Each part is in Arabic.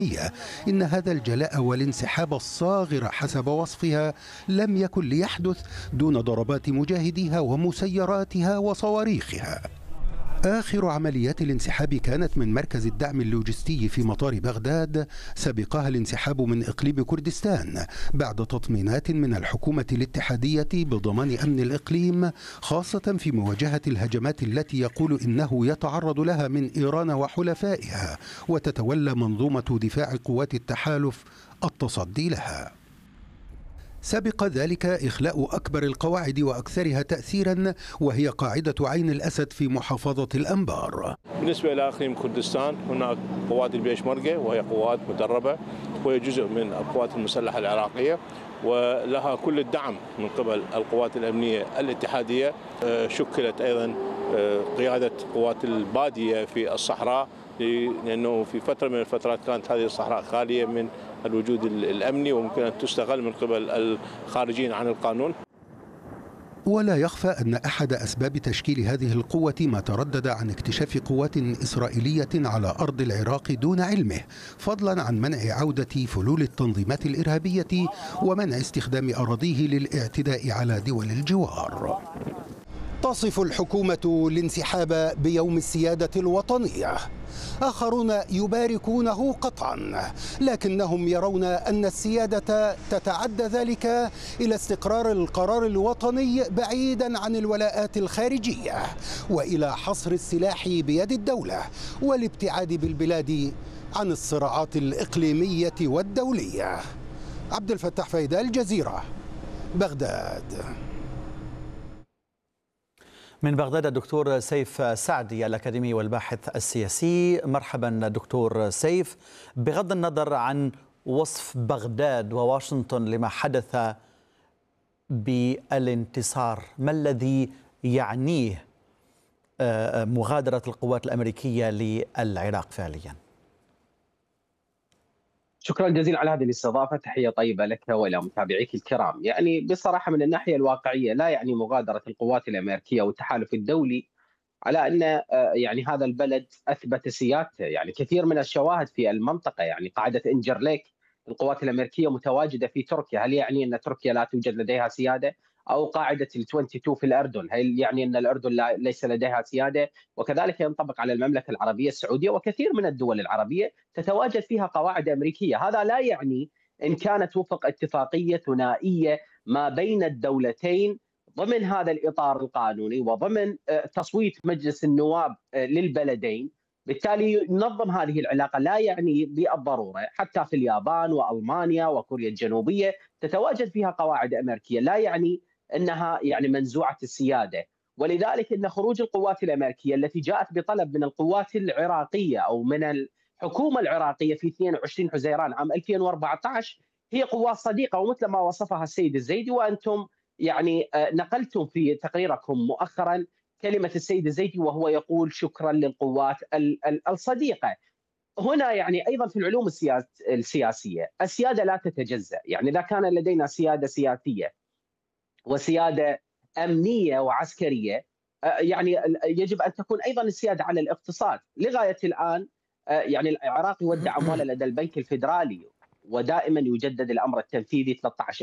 إن هذا الجلاء والانسحاب الصاغر حسب وصفها لم يكن ليحدث دون ضربات مجاهديها ومسيراتها وصواريخها. آخر عمليات الانسحاب كانت من مركز الدعم اللوجستي في مطار بغداد، سبقها الانسحاب من إقليم كردستان بعد تطمينات من الحكومة الاتحادية بضمان أمن الإقليم، خاصة في مواجهة الهجمات التي يقول إنه يتعرض لها من إيران وحلفائها، وتتولى منظومة دفاع قوات التحالف التصدي لها. سبق ذلك إخلاء أكبر القواعد وأكثرها تأثيرا، وهي قاعدة عين الأسد في محافظة الأنبار. بالنسبة إلى إقليم كردستان هناك قوات البيشمركة، وهي قوات مدربة وهي جزء من القوات المسلحة العراقية، ولها كل الدعم من قبل القوات الأمنية الاتحادية. شكلت أيضا قيادة قوات البادية في الصحراء، لأنه في فترة من الفترات كانت هذه الصحراء خالية من الوجود الأمني وممكن أن تستغل من قبل الخارجين عن القانون. ولا يخفى أن أحد أسباب تشكيل هذه القوة ما تردد عن اكتشاف قوات إسرائيلية على أرض العراق دون علمه، فضلا عن منع عودة فلول التنظيمات الإرهابية ومنع استخدام أراضيه للاعتداء على دول الجوار. تصف الحكومة الانسحاب بيوم السيادة الوطنية، آخرون يباركونه قطعا، لكنهم يرون أن السيادة تتعدى ذلك إلى استقرار القرار الوطني بعيدا عن الولاءات الخارجية، وإلى حصر السلاح بيد الدولة والابتعاد بالبلاد عن الصراعات الإقليمية والدولية. عبد الفتاح فايدة، الجزيرة، بغداد. من بغداد الدكتور سيف سعدي الأكاديمي والباحث السياسي. مرحبا دكتور سيف. بغض النظر عن وصف بغداد وواشنطن لما حدث بالانتصار، ما الذي يعنيه مغادرة القوات الأمريكية للعراق فعليا؟ شكرا جزيلا على هذه الاستضافة، تحية طيبة لك وإلى متابعيك الكرام. يعني بصراحة من الناحية الواقعية لا يعني مغادرة القوات الأمريكية والتحالف الدولي على أن يعني هذا البلد أثبت سيادته. يعني كثير من الشواهد في المنطقة، يعني قاعدة إنجرليك القوات الأمريكية متواجدة في تركيا، هل يعني أن تركيا لا توجد لديها سيادة؟ أو قاعدة ال22 في الأردن، هل يعني أن الأردن ليس لديها سيادة؟ وكذلك ينطبق على المملكة العربية السعودية وكثير من الدول العربية تتواجد فيها قواعد أمريكية. هذا لا يعني إن كانت وفق اتفاقية ثنائية ما بين الدولتين ضمن هذا الإطار القانوني وضمن تصويت مجلس النواب للبلدين، بالتالي ينظم هذه العلاقة. لا يعني بالضرورة حتى في اليابان وألمانيا وكوريا الجنوبية تتواجد فيها قواعد أمريكية، لا يعني أنها يعني منزوعة السيادة. ولذلك أن خروج القوات الأمريكية التي جاءت بطلب من القوات العراقية أو من الحكومة العراقية في 22 حزيران عام 2014 هي قوات صديقة، ومثل ما وصفها السيد الزيدي، وأنتم يعني نقلتم في تقريركم مؤخرا كلمة السيد الزيدي وهو يقول شكرا للقوات الصديقة. هنا يعني أيضا في العلوم السياسية السيادة لا تتجزأ. يعني إذا كان لدينا سيادة سياسية وسيادة أمنية وعسكرية، يعني يجب أن تكون أيضا السيادة على الاقتصاد. لغاية الآن يعني العراق يودع أمواله لدى البنك الفيدرالي، ودائما يجدد الأمر التنفيذي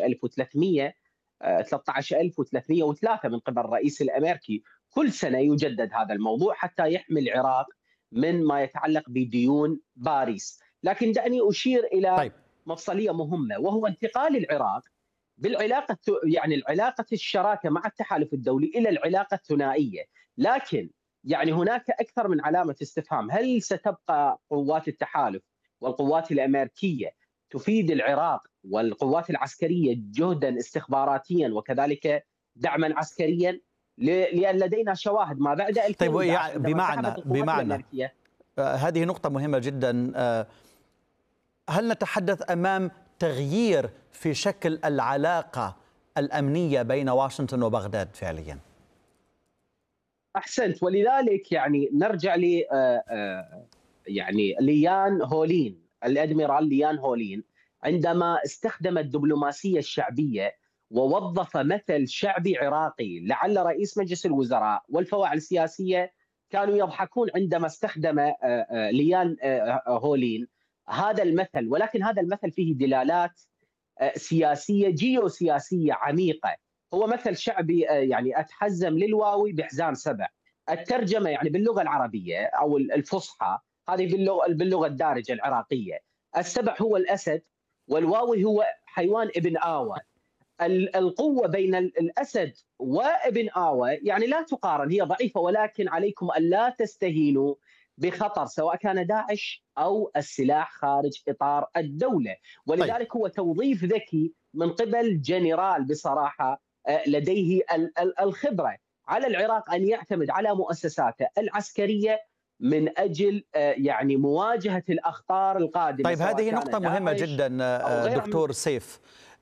13303 من قبل الرئيس الأمريكي. كل سنة يجدد هذا الموضوع حتى يحمي العراق من ما يتعلق بديون باريس. لكن دعني أشير إلى مفصلية مهمة، وهو انتقال العراق بالعلاقة، يعني العلاقة الشراكة مع التحالف الدولي إلى العلاقة الثنائية. لكن يعني هناك أكثر من علامة استفهام. هل ستبقى قوات التحالف والقوات الأمريكية تفيد العراق والقوات العسكرية جهدا استخباراتيا وكذلك دعما عسكريا؟ لأن لدينا شواهد ما بعد 2011 طيب بمعنى هذه نقطة مهمة جدا. هل نتحدث أمام تغيير في شكل العلاقة الأمنية بين واشنطن وبغداد فعليا؟ أحسنت. ولذلك يعني نرجع ل يعني ليان هولين، الأدميرال ليان هولين، عندما استخدم الدبلوماسية الشعبية ووظف مثل شعبي عراقي. لعل رئيس مجلس الوزراء والفواعل السياسية كانوا يضحكون عندما استخدم ليان هولين هذا المثل، ولكن هذا المثل فيه دلالات سياسية جيوسياسية عميقة. هو مثل شعبي يعني أتحزم للواوي بحزام سبع. الترجمة يعني باللغة العربية أو الفصحى، هذه باللغة الدارجة العراقية، السبع هو الأسد والواوي هو حيوان ابن آوى. القوة بين الأسد وابن آوى يعني لا تقارن، هي ضعيفة، ولكن عليكم أن لا تستهينوا بخطر سواء كان داعش أو السلاح خارج إطار الدولة. طيب. ولذلك هو توظيف ذكي من قبل جنرال بصراحة لديه الخبرة. على العراق أن يعتمد على مؤسساته العسكرية من أجل يعني مواجهة الأخطار القادمة. طيب، هذه نقطة مهمة جدا دكتور سيف.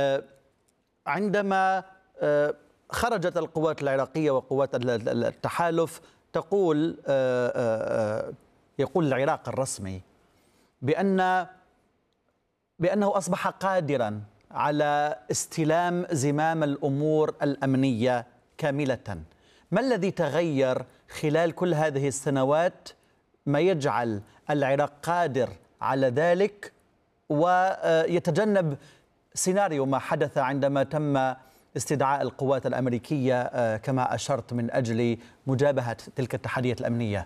عندما خرجت القوات العراقية وقوات التحالف تقول يقول العراق الرسمي بأنه أصبح قادرا على استلام زمام الأمور الأمنية كاملة. ما الذي تغير خلال كل هذه السنوات ما يجعل العراق قادر على ذلك ويتجنب سيناريو ما حدث عندما تم استدعاء القوات الأمريكية كما أشرت من أجل مجابهة تلك التحديات الأمنية؟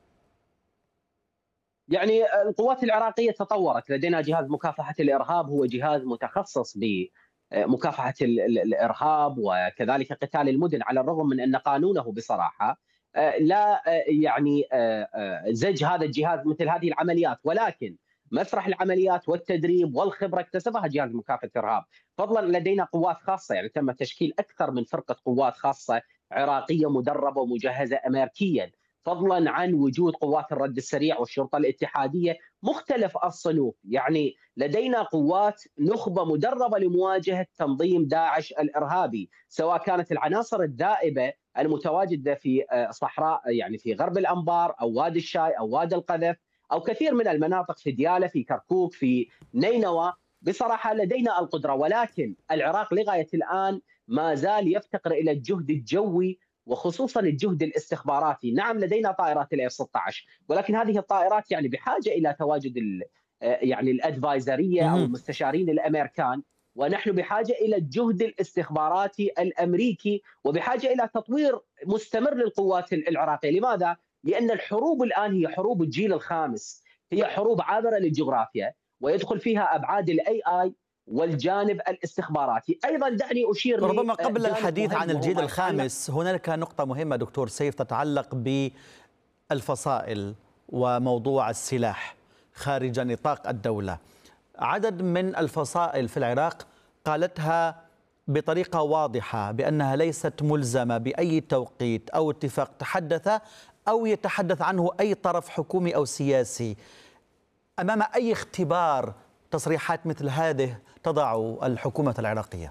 يعني القوات العراقية تطورت، لدينا جهاز مكافحة الإرهاب، هو جهاز متخصص بمكافحة الإرهاب وكذلك قتال المدن، على الرغم من أن قانونه بصراحة لا يعني زج هذا الجهاز مثل هذه العمليات، ولكن مسرح العمليات والتدريب والخبرة اكتسبها جهاز مكافحة الإرهاب. فضلا لدينا قوات خاصة، يعني تم تشكيل أكثر من فرقة قوات خاصة عراقية مدربة ومجهزة أمريكيا، فضلا عن وجود قوات الرد السريع والشرطة الاتحادية مختلف الصنوف. يعني لدينا قوات نخبة مدربة لمواجهة تنظيم داعش الإرهابي، سواء كانت العناصر الذائبة المتواجدة في صحراء يعني في غرب الأنبار أو وادي الشاي أو وادي القذف أو كثير من المناطق في ديالى في كركوك في نينوى. بصراحة لدينا القدرة، ولكن العراق لغاية الآن ما زال يفتقر إلى الجهد الجوي وخصوصا الجهد الاستخباراتي. نعم لدينا طائرات الاف 16، ولكن هذه الطائرات يعني بحاجة إلى تواجد يعني الأدفايزرية أو المستشارين الأمريكان، ونحن بحاجة إلى الجهد الاستخباراتي الأمريكي وبحاجة إلى تطوير مستمر للقوات العراقية. لماذا؟ لأن الحروب الآن هي حروب الجيل الخامس، هي حروب عابرة للجغرافيا ويدخل فيها أبعاد الاي اي والجانب الاستخباراتي. أيضا دعني أشير ربما قبل الحديث عن الجيل الخامس هناك نقطة مهمة دكتور سيف تتعلق بالفصائل وموضوع السلاح خارج نطاق الدولة. عدد من الفصائل في العراق قالتها بطريقة واضحة بأنها ليست ملزمة بأي توقيت أو اتفاق تحدث أو يتحدث عنه أي طرف حكومي أو سياسي. أمام أي اختبار تصريحات مثل هذه تضع الحكومة العراقية؟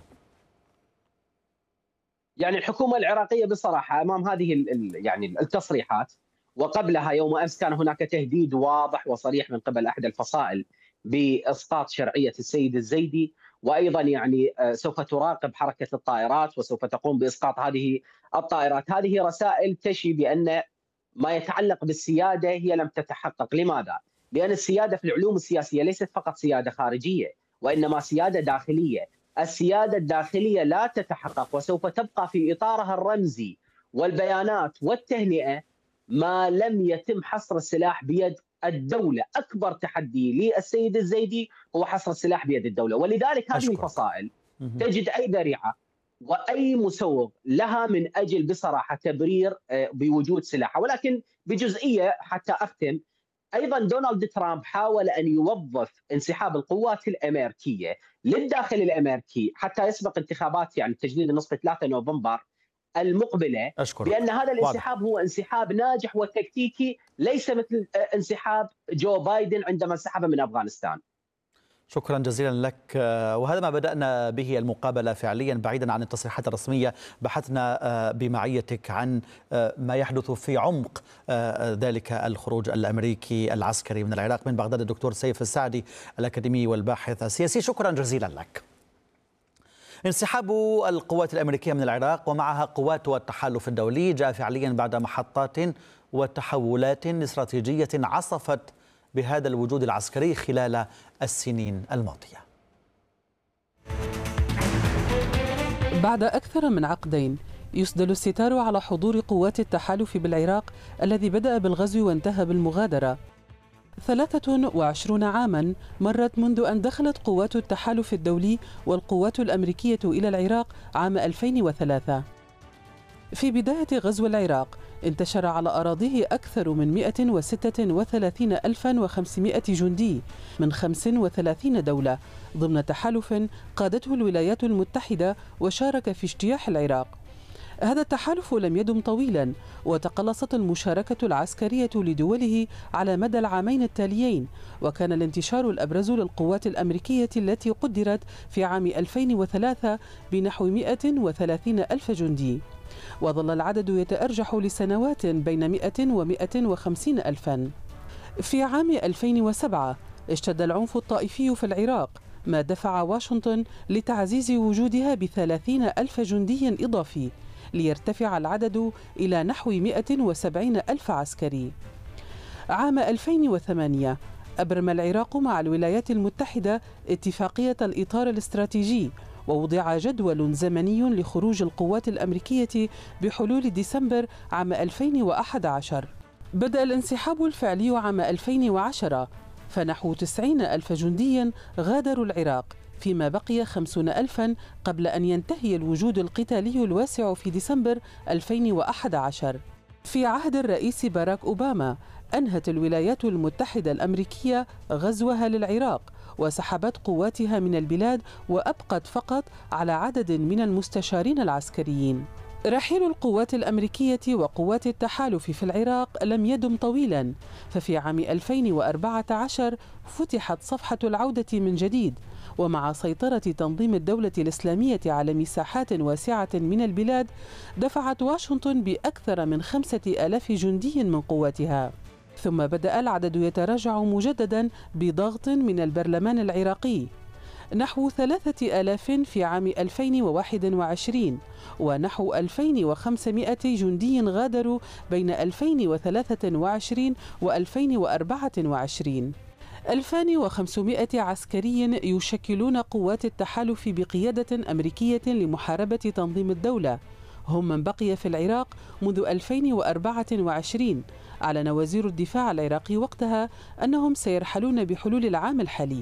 يعني الحكومة العراقية بصراحة أمام هذه يعني التصريحات، وقبلها يوم أمس كان هناك تهديد واضح وصريح من قبل أحد الفصائل بإسقاط شرعية السيد الزيدي، وأيضا يعني سوف تراقب حركة الطائرات وسوف تقوم بإسقاط هذه الطائرات. هذه رسائل تشي بأن ما يتعلق بالسيادة هي لم تتحقق. لماذا؟ لأن السيادة في العلوم السياسية ليست فقط سيادة خارجية، وإنما سيادة داخلية. السيادة الداخلية لا تتحقق وسوف تبقى في إطارها الرمزي والبيانات والتهنئة ما لم يتم حصر السلاح بيد الدولة. أكبر تحدي للسيد الزيدي هو حصر السلاح بيد الدولة، ولذلك هذه الفصائل تجد أي ذريعة وأي مسوغ لها من أجل بصراحة تبرير بوجود سلاح. ولكن بجزئية حتى أختم، أيضا دونالد ترامب حاول أن يوظف انسحاب القوات الأمريكية للداخل الأمريكي حتى يسبق انتخابات يعني تجديد النصف 3 نوفمبر المقبلة، بأن هذا الانسحاب هو انسحاب ناجح وتكتيكي، ليس مثل انسحاب جو بايدن عندما انسحب من أفغانستان. شكرا جزيلا لك. وهذا ما بدأنا به المقابلة فعليا بعيدا عن التصريحات الرسمية. بحثنا بمعيتك عن ما يحدث في عمق ذلك الخروج الأمريكي العسكري من العراق. من بغداد الدكتور سيف السعدي الأكاديمي والباحث السياسي، شكرا جزيلا لك. انسحاب القوات الأمريكية من العراق ومعها قوات التحالف الدولي جاء فعليا بعد محطات وتحولات استراتيجية عصفت بهذا الوجود العسكري خلال السنين الماضية. بعد أكثر من عقدين يسدل الستار على حضور قوات التحالف بالعراق الذي بدأ بالغزو وانتهى بالمغادرة. 23 عاما مرت منذ أن دخلت قوات التحالف الدولي والقوات الأمريكية إلى العراق عام 2003. في بداية غزو العراق انتشر على أراضيه أكثر من 136,500 جندي من 35 دولة ضمن تحالف قادته الولايات المتحدة وشارك في اجتياح العراق. هذا التحالف لم يدم طويلا، وتقلصت المشاركة العسكرية لدوله على مدى العامين التاليين، وكان الانتشار الأبرز للقوات الأمريكية التي قدرت في عام 2003 بنحو 130 ألف جندي، وظل العدد يتأرجح لسنوات بين 100 و150 ألفا. في عام 2007 اشتد العنف الطائفي في العراق، ما دفع واشنطن لتعزيز وجودها ب30 ألف جندي إضافي ليرتفع العدد إلى نحو 170 ألف عسكري. عام 2008 أبرم العراق مع الولايات المتحدة اتفاقية الإطار الاستراتيجي، ووضع جدول زمني لخروج القوات الأمريكية بحلول ديسمبر عام 2011. بدأ الانسحاب الفعلي عام 2010، فنحو 90 ألف جندي غادروا العراق، فيما بقي 50 ألفا قبل أن ينتهي الوجود القتالي الواسع في ديسمبر 2011. في عهد الرئيس باراك أوباما أنهت الولايات المتحدة الأمريكية غزوها للعراق وسحبت قواتها من البلاد، وأبقت فقط على عدد من المستشارين العسكريين. رحيل القوات الأمريكية وقوات التحالف في العراق لم يدم طويلا، ففي عام 2014 فتحت صفحة العودة من جديد، ومع سيطرة تنظيم الدولة الإسلامية على مساحات واسعة من البلاد دفعت واشنطن بأكثر من 5,000 جندي من قواتها. ثم بدأ العدد يتراجع مجددا بضغط من البرلمان العراقي، نحو 3,000 في عام 2021 ونحو 2,500 جندي غادروا بين 2023 و2024. 2,500 عسكري يشكلون قوات التحالف بقيادة أمريكية لمحاربة تنظيم الدولة، هم من بقي في العراق منذ 2024. أعلن وزير الدفاع العراقي وقتها أنهم سيرحلون بحلول العام الحالي.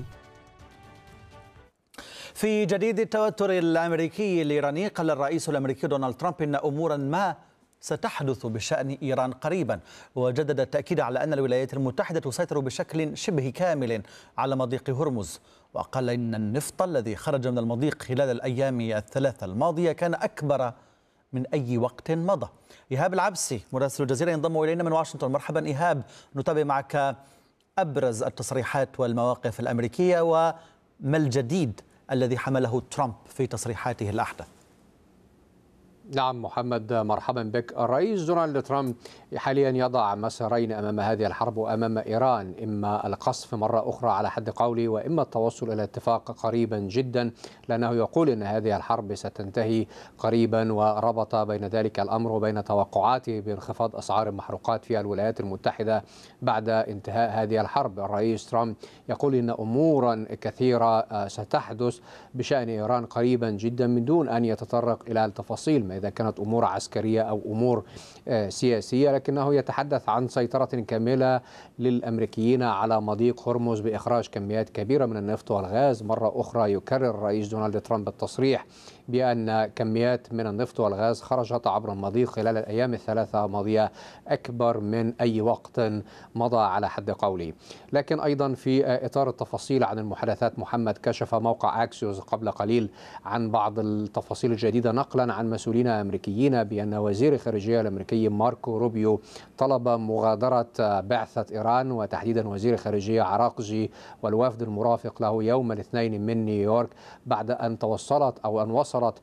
في جديد التوتر الأمريكي الإيراني، قال الرئيس الأمريكي دونالد ترامب إن أمورا ما ستحدث بشأن إيران قريبا، وجدد التأكيد على أن الولايات المتحدة تسيطر بشكل شبه كامل على مضيق هرمز، وقال إن النفط الذي خرج من المضيق خلال الأيام الثلاثة الماضية كان أكبر من أي وقت مضى. إيهاب العبسي مراسل الجزيرة ينضم إلينا من واشنطن. مرحبا إيهاب، نتابع معك أبرز التصريحات والمواقف الأمريكية وما الجديد الذي حمله ترامب في تصريحاته الأحدث. نعم محمد، مرحبا بك. الرئيس دونالد ترامب حاليا يضع مسارين أمام هذه الحرب وأمام إيران، إما القصف مرة أخرى على حد قولي، وإما التوصل إلى اتفاق قريبا جدا، لأنه يقول أن هذه الحرب ستنتهي قريبا، وربط بين ذلك الأمر وبين توقعاته بانخفاض أسعار المحروقات في الولايات المتحدة بعد انتهاء هذه الحرب. الرئيس ترامب يقول أن أمورا كثيرة ستحدث بشأن إيران قريبا جدا من دون أن يتطرق إلى التفاصيل، إذا كانت أمور عسكرية أو أمور سياسية، لكنه يتحدث عن سيطرة كاملة للأمريكيين على مضيق هرمز بإخراج كميات كبيرة من النفط والغاز. مرة أخرى يكرر الرئيس دونالد ترامب التصريح بأن كميات من النفط والغاز خرجت عبر المضيق خلال الأيام الثلاثة الماضية أكبر من أي وقت مضى على حد قولي. لكن أيضا في إطار التفاصيل عن المحادثات، محمد، كشف موقع أكسيوس قبل قليل عن بعض التفاصيل الجديدة نقلا عن مسؤولين أمريكيين بأن وزير الخارجية الأمريكي ماركو روبيو طلب مغادرة بعثة إيران، وتحديدا وزير الخارجية عراقجي والوفد المرافق له يوم الاثنين من نيويورك، بعد أن وصلت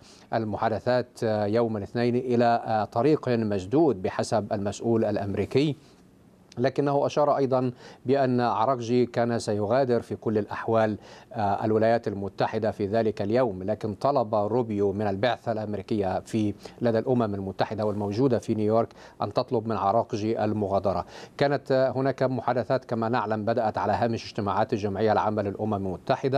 المحادثات يوم الاثنين إلى طريق مسدود بحسب المسؤول الأمريكي. لكنه أشار أيضا بأن عراقجي كان سيغادر في كل الأحوال الولايات المتحدة في ذلك اليوم، لكن طلب روبيو من البعثة الأمريكية لدى الأمم المتحدة والموجودة في نيويورك أن تطلب من عراقجي المغادرة. كانت هناك محادثات كما نعلم بدأت على هامش اجتماعات الجمعية العامة للأمم المتحدة